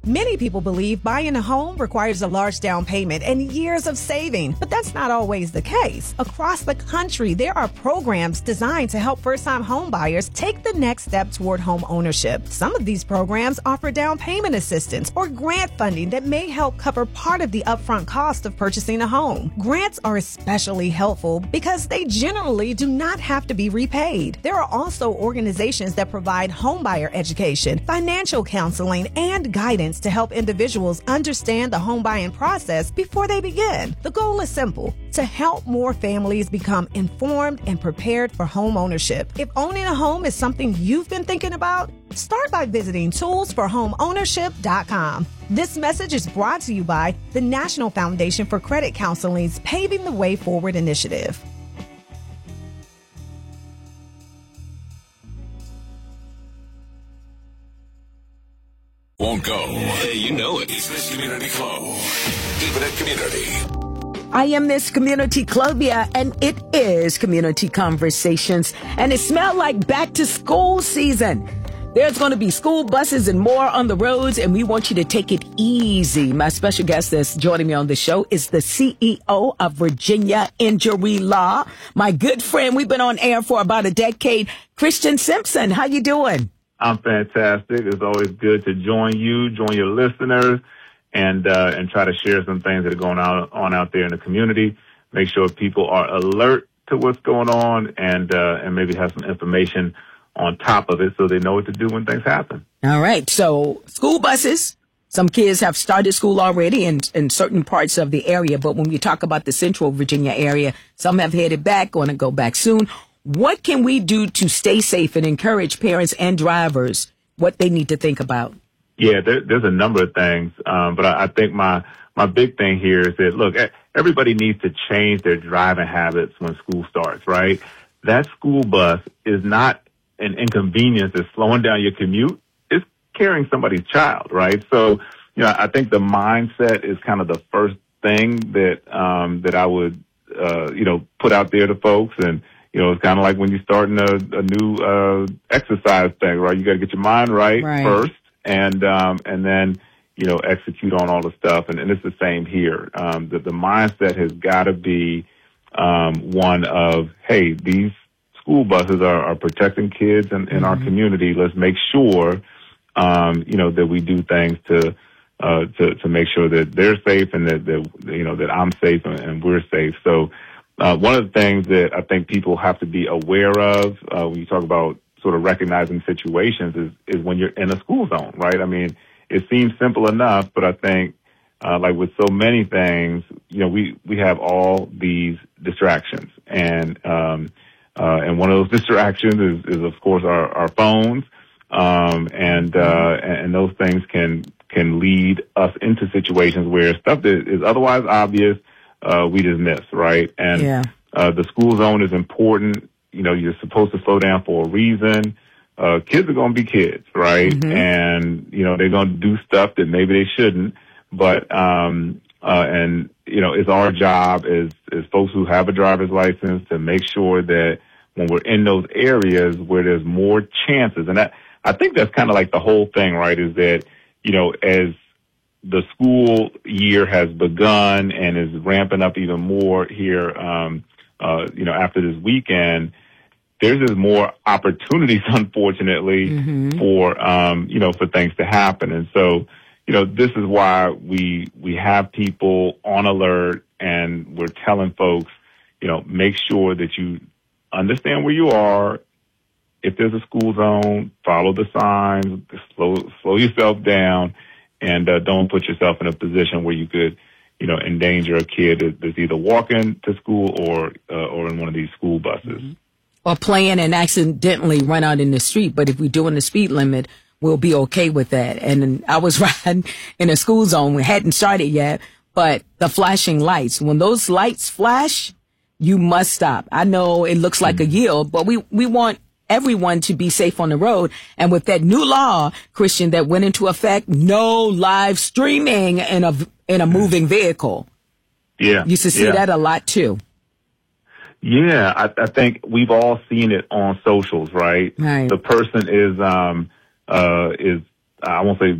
Many people believe buying a home requires a large down payment and years of saving, but that's not always the case. Across the country, there are programs designed to help first-time home buyers take the next step toward home ownership. Some of these programs offer down payment assistance or grant funding that may help cover part of the upfront cost of purchasing a home. Grants are especially helpful because they generally do not have to be repaid. There are also organizations that provide homebuyer education, financial counseling, and guidance to help individuals understand the home buying process before they begin. The goal is simple: to help more families become informed and prepared for home ownership. If owning a home is something you've been thinking about, start by visiting toolsforhomeownership.com. This message is brought to you by the National Foundation for Credit Counseling's Paving the Way Forward initiative. Won't go. Hey, you know it. It's Miss Community Club. Keeping it community. I am Miss Community Clubia, and it is Community Conversations, and it smelled like back to school season. There's going to be school buses and more on the roads, and we want you to take it easy. My special guest that's joining me on the show is the CEO of Virginia Injury Law, my good friend. We've been on air for about a decade, Christian Simpson. How you doing? I'm fantastic. It's always good to join you, join your listeners, and try to share some things that are going on out there in the community. Make sure people are alert to what's going on, and maybe have some information on top of it so they know what to do when things happen. All right. So school buses. Some kids have started school already in certain parts of the area, but when we talk about the central Virginia area, some have headed back, going to go back soon. What can we do to stay safe and encourage parents and drivers what they need to think about? Yeah, there's a number of things, but I think my big thing here is that, look, everybody needs to change their driving habits when school starts, right? That school bus is not an inconvenience that's slowing down your commute. It's carrying somebody's child, right? So, I think the mindset is kind of the first thing that I would, put out there to folks. And, it's kind of like when you're starting a new exercise thing, right? You got to get your mind right first, and then execute on all the stuff. And it's the same here. The mindset has got to be one of, hey, these school buses are protecting kids in our community. Let's make sure that we do things to make sure that they're safe and that I'm safe and we're safe. So. One of the things that I think people have to be aware of when you talk about sort of recognizing situations is when you're in a school zone, right? I mean, it seems simple enough, but I think like with so many things, we have all these distractions, and one of those distractions is of course our phones, and those things can lead us into situations where stuff that is otherwise obvious we just miss, right? And the school zone is important. You're supposed to slow down for a reason. Kids are going to be kids, right? Mm-hmm. And, they're going to do stuff that maybe they shouldn't. But, it's our job as folks who have a driver's license to make sure that when we're in those areas where there's more chances, and I think that's kind of like the whole thing, right? Is that, as the school year has begun and is ramping up even more here, after this weekend, there's just more opportunities, unfortunately, for things to happen. And so, this is why we have people on alert, and we're telling folks, make sure that you understand where you are. If there's a school zone, follow the signs, slow yourself down. And don't put yourself in a position where you could, endanger a kid that's either walking to school or in one of these school buses. Or playing and accidentally run out in the street. But if we're doing the speed limit, we'll be okay with that. And I was riding in a school zone. We hadn't started yet. But the flashing lights, when those lights flash, you must stop. I know it looks like a yield, but we want everyone to be safe on the road. And with that new law, Christian, that went into effect, no live streaming in a moving vehicle. Yeah. You used to see that a lot too. Yeah, I think we've all seen it on socials, right? Right. The person is I won't say